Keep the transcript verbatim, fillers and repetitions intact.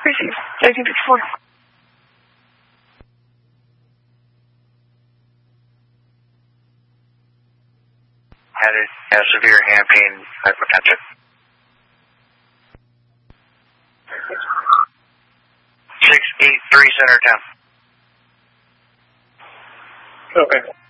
Receive. nineteen fifty-four. Had a, a severe hand pain, hypertension. six eight three Center Town. Okay.